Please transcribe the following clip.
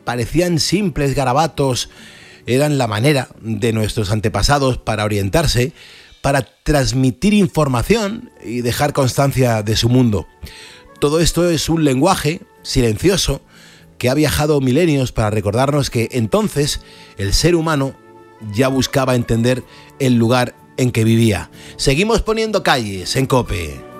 parecían simples garabatos, eran la manera de nuestros antepasados para orientarse, para transmitir información y dejar constancia de su mundo. Todo esto es un lenguaje silencioso que ha viajado milenios para recordarnos que entonces el ser humano ya buscaba entender el lugar en que vivía. Seguimos poniendo calles en COPE.